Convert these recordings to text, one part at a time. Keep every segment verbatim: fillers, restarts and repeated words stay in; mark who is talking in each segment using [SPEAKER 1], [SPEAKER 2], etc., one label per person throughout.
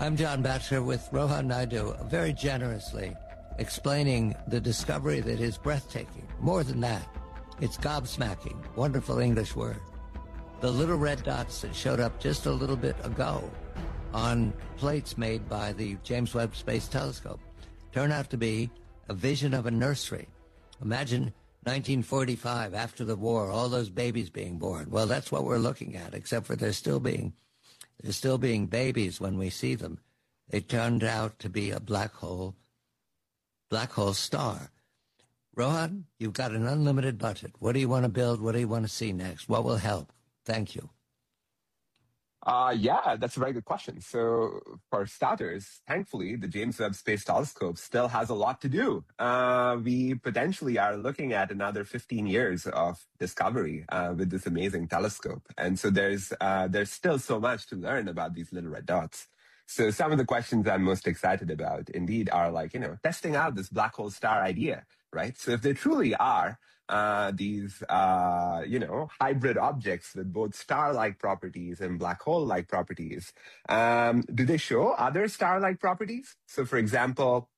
[SPEAKER 1] I'm John Batchelor with Rohan Naidu, very generously explaining the discovery that is breathtaking. More than that, it's gobsmacking, wonderful English word. The little red dots that showed up just a little bit ago on plates made by the James Webb Space Telescope turn out to be a vision of a nursery. Imagine nineteen forty-five, after the war, all those babies being born. Well, that's what we're looking at, except for they're still being they're still being babies when we see them. They turned out to be a black hole, black hole star. Rohan, you've got an unlimited budget. What do you want to build? What do you want to see next? What will help? Thank you.
[SPEAKER 2] Uh, yeah, that's a very good question. So for starters, thankfully, the James Webb Space Telescope still has a lot to do. Uh, we potentially are looking at another fifteen years of discovery uh, with this amazing telescope. And so there's uh, there's still so much to learn about these little red dots. So some of the questions I'm most excited about, indeed, are like, you know, testing out this black hole star idea, right? So if they truly are uh, these, uh, you know, hybrid objects with both star-like properties and black hole-like properties, um, do they show other star-like properties? So for example,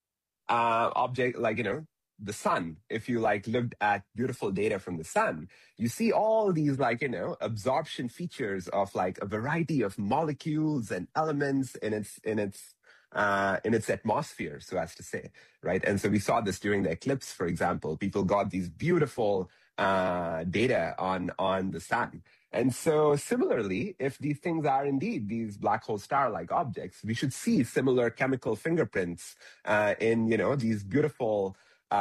[SPEAKER 2] uh, object like, you know, the sun, if you like looked at beautiful data from the sun, you see all these like, you know, absorption features of like a variety of molecules and elements in its, in its, uh, in its atmosphere, so as to say, right? And so we saw this during the eclipse, for example. People got these beautiful, uh, data on, on the sun. And so similarly, if these things are indeed these black hole star-like objects, we should see similar chemical fingerprints, uh, in, you know, these beautiful,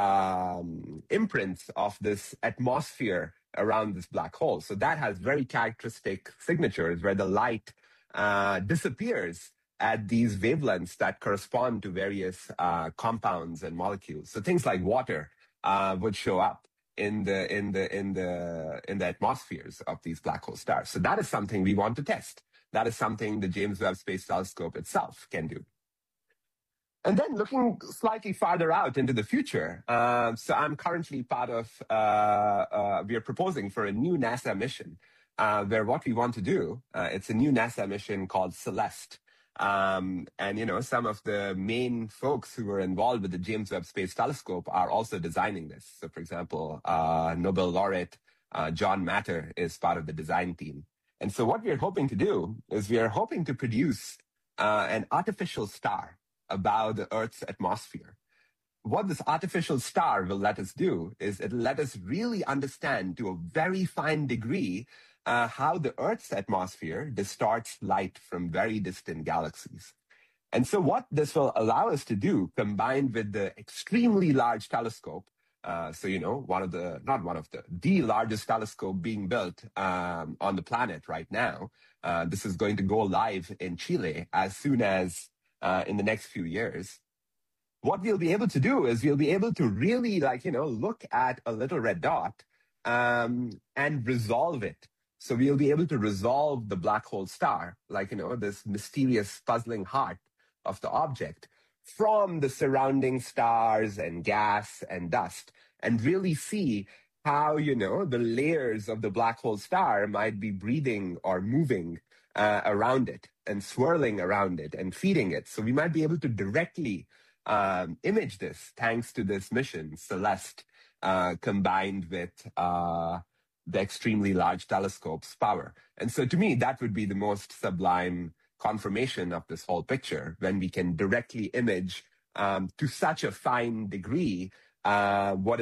[SPEAKER 2] um, imprints of this atmosphere around this black hole. So that has very characteristic signatures where the light uh, disappears at these wavelengths that correspond to various uh, compounds and molecules. So things like water uh, would show up in the in the in the in the atmospheres of these black hole stars. So that is something we want to test. That is something the James Webb Space Telescope itself can do. And then looking slightly farther out into the future, uh, so I'm currently part of, uh, uh, we are proposing for a new NASA mission, uh, where what we want to do, uh, it's a new NASA mission called Celeste. Um, and, you know, some of the main folks who were involved with the James Webb Space Telescope are also designing this. So, for example, uh, Nobel laureate uh, John Matter is part of the design team. And so what we are hoping to do is we are hoping to produce uh, an artificial star about the Earth's atmosphere. What this artificial star will let us do is it'll let us really understand to a very fine degree uh, how the Earth's atmosphere distorts light from very distant galaxies. And so what this will allow us to do, combined with the extremely large telescope, uh, so, you know, one of the, not one of the, the largest telescope being built um, on the planet right now, uh, this is going to go live in Chile as soon as Uh, in the next few years, what we'll be able to do is we'll be able to really like, you know, look at a little red dot um, and resolve it. So we'll be able to resolve the black hole star, like, you know, this mysterious puzzling heart of the object from the surrounding stars and gas and dust, and really see how, you know, the layers of the black hole star might be breathing or moving uh, around it and swirling around it and feeding it. So we might be able to directly um, image this thanks to this mission, Celeste, uh, combined with uh, the extremely large telescope's power. And so to me, that would be the most sublime confirmation of this whole picture, when we can directly image um, to such a fine degree uh, what